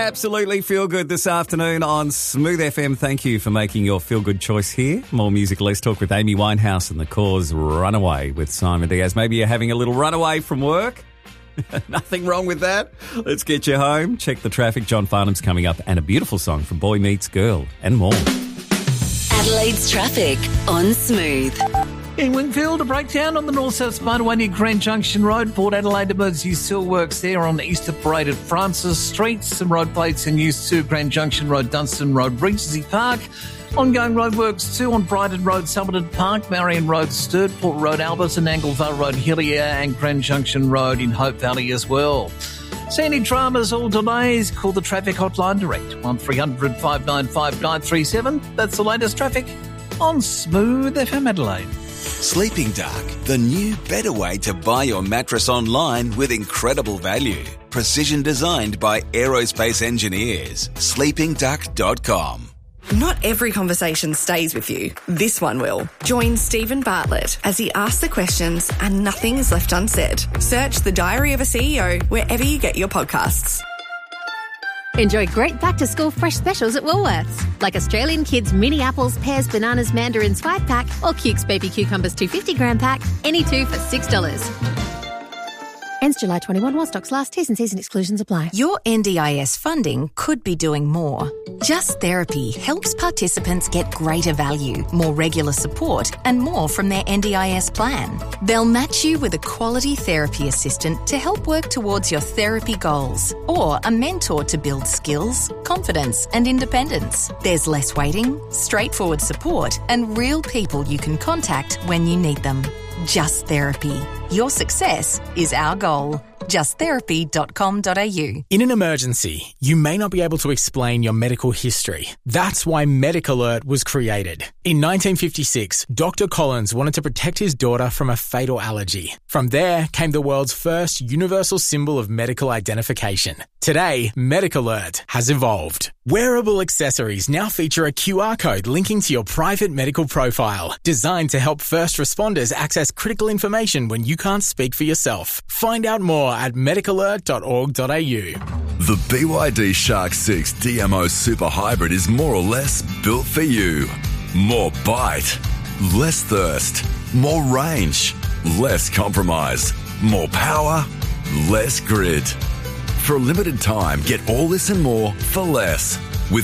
absolutely feel good this afternoon on Smooth FM. Thank you for making your feel good choice here. More music. Let's talk with Amy Winehouse and the Cause Runaway with Simon Diaz. Maybe you're having a little runaway from work. Nothing wrong with that. Let's get you home. Check the traffic. John Farnham's coming up and a beautiful song from Boy Meets Girl and more. Adelaide's traffic on Smooth. In Wingfield, a breakdown on the north-south motorway near Grand Junction Road. Port Adelaide emergency still works there on the Easter Parade at Francis Street. Some road plates in use too. Grand Junction Road, Dunstan Road, Regency Park. Ongoing roadworks too on Brighton Road, Somerton Park, Marion Road, Sturt, Port Road, Alberton, Anglevale Road, Hillier and Grand Junction Road in Hope Valley as well. See any dramas or delays? Call the traffic hotline direct, 1300 595 937. That's the latest traffic on Smooth FM Adelaide. Sleeping Dark, the new, better way to buy your mattress online with incredible value. Precision designed by aerospace engineers. sleepingduck.com. Not every conversation stays with you. This one will. Join Stephen Bartlett as he asks the questions and nothing is left unsaid. Search The Diary of a CEO wherever you get your podcasts. Enjoy great back-to-school fresh specials at Woolworths, like Australian Kids mini apples, pears, bananas, mandarins 5-pack or Cukes baby cucumbers 250-gram pack, any two for $6. Ends July 21 while stocks last. T's and C's and exclusions apply. Your NDIS funding could be doing more. Just Therapy helps participants get greater value, more regular support and more from their NDIS plan. They'll match you with a quality therapy assistant to help work towards your therapy goals or a mentor to build skills, confidence and independence. There's less waiting, straightforward support and real people you can contact when you need them. Just Therapy. Your success is our goal. justtherapy.com.au. In an emergency, you may not be able to explain your medical history. That's why Medic Alert was created. In 1956, Dr. Collins wanted to protect his daughter from a fatal allergy. From there came the world's first universal symbol of medical identification. Today, Medic Alert has evolved. Wearable accessories now feature a QR code linking to your private medical profile, designed to help first responders access critical information when you can't speak for yourself. Find out more at medicalert.org.au. The BYD Shark 6 DMO Super Hybrid is more or less built for you. More bite, less thirst, more range, less compromise, more power, less grit. For a limited time, get all this and more for less. With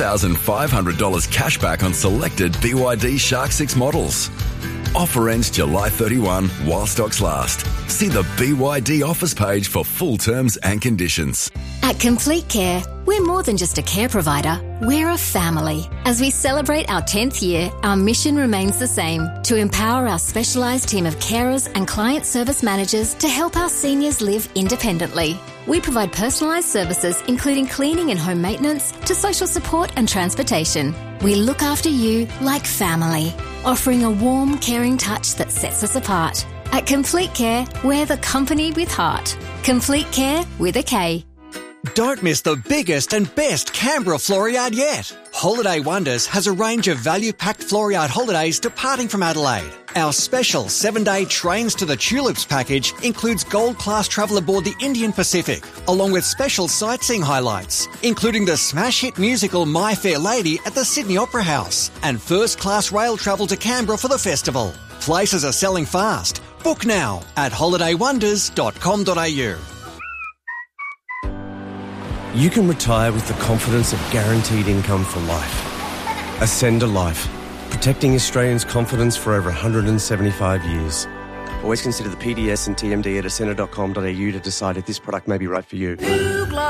$2,500 cash back on selected BYD Shark 6 models. Offer ends July 31 while stocks last. See the BYD offers page for full terms and conditions. At Complete Care, we're more than just a care provider, we're a family. As we celebrate our 10th year, our mission remains the same, to empower our specialised team of carers and client service managers to help our seniors live independently. We provide personalised services including cleaning and home maintenance to social support and transportation. We look after you like family, offering a warm, caring touch that sets us apart. At Complete Care, we're the company with heart. Complete Care with a K. Don't miss the biggest and best Canberra Floriade yet. Holiday Wonders has a range of value-packed Floriade holidays departing from Adelaide. Our special 7-day Trains to the Tulips package includes gold-class travel aboard the Indian Pacific, along with special sightseeing highlights, including the smash hit musical My Fair Lady at the Sydney Opera House, and first-class rail travel to Canberra for the festival. Places are selling fast. Book now at holidaywonders.com.au. You can retire with the confidence of guaranteed income for life. Ascend a Life, protecting Australians' confidence for over 175 years. Always consider the PDS and TMD at ascender.com.au to decide if this product may be right for you.